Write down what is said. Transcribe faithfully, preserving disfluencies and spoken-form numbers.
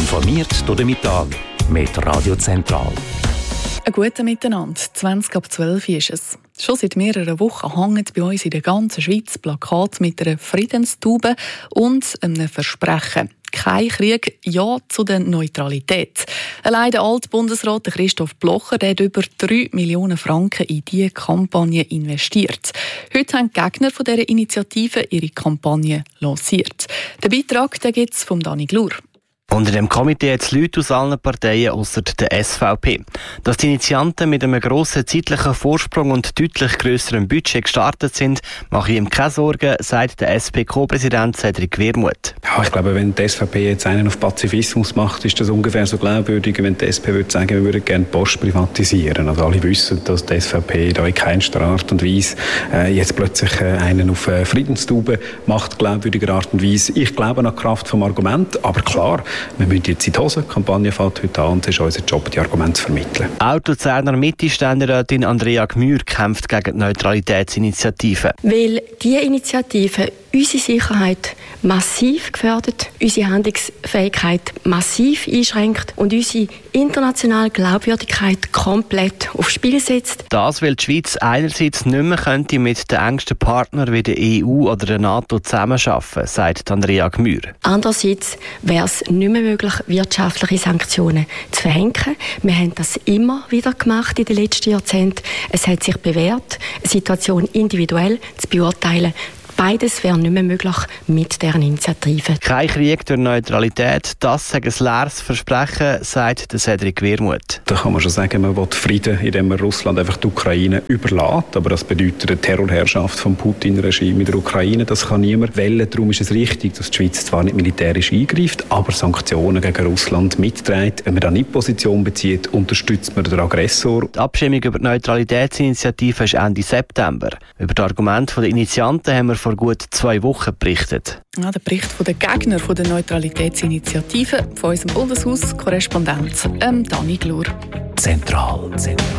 Informiert durch den Mittag mit Radio Zentral. Ein guter Miteinander. zwanzig ab zwölf ist es. Schon seit mehreren Wochen hängen bei uns in der ganzen Schweiz Plakate mit einer Friedenstaube und einem Versprechen. Kein Krieg, ja zu der Neutralität. Allein der Altbundesrat Christoph Blocher der hat über drei Millionen Franken in diese Kampagne investiert. Heute haben die Gegner von dieser Initiative ihre Kampagne lanciert. Den Beitrag gibt es von Dani Glur. Unter dem Komitee hat es Leute aus allen Parteien ausser der S V P. Dass die Initianten mit einem grossen zeitlichen Vorsprung und deutlich grösserem Budget gestartet sind, mache ich ihm keine Sorgen, sagt der S P-Co-Präsident Cedric Wermuth. Ja, ich glaube, wenn die S V P jetzt einen auf Pazifismus macht, ist das ungefähr so glaubwürdig, wenn die S P würde sagen, wir würden gerne die Post privatisieren. Also alle wissen, dass die S V P da in keinster Art und Weise äh, jetzt plötzlich äh, einen auf äh, Friedenstube macht, glaubwürdiger Art und Weise. Ich glaube an die Kraft vom Argument, aber klar, wir müssen jetzt in die Hose. Die Kampagne fängt heute an und es ist unser Job, die Argumente zu vermitteln. Auch die Luzerner Mittelständerätin Andrea Gmür kämpft gegen die Neutralitätsinitiative. Weil diese Initiative unsere Sicherheit massiv gefährdet, unsere Handlungsfähigkeit massiv einschränkt und unsere internationale Glaubwürdigkeit komplett aufs Spiel setzt. Das, weil die Schweiz einerseits nicht mehr könnte mit den engsten Partnern wie der E U oder der NATO zusammenarbeiten, sagt Andrea Gmür. Andererseits wäre es nicht mehr möglich, wirtschaftliche Sanktionen zu verhängen. Wir haben das immer wieder gemacht in den letzten Jahrzehnten. Es hat sich bewährt, eine Situation individuell zu beurteilen. Beides wäre nicht mehr möglich mit dieser Initiative. Kein Krieg durch Neutralität, das ist ein leeres Versprechen, sagt Cedric Wermuth. Da kann man schon sagen, man will Frieden, indem man Russland einfach die Ukraine überlässt. Aber das bedeutet eine Terrorherrschaft vom Putin-Regime in der Ukraine. Das kann niemand wählen. Darum ist es richtig, dass die Schweiz zwar nicht militärisch eingreift, aber Sanktionen gegen Russland mitträgt. Wenn man da nicht Position bezieht, unterstützt man den Aggressor. Die Abstimmung über die Neutralitätsinitiative ist Ende September. Über die Argumente der Initianten haben wir vor gut zwei Wochen berichtet. Ja, der Bericht der Gegner der Neutralitätsinitiative von unserem Bundeshaus-Korrespondent ähm, Dani Glur. Zentral. Zentral.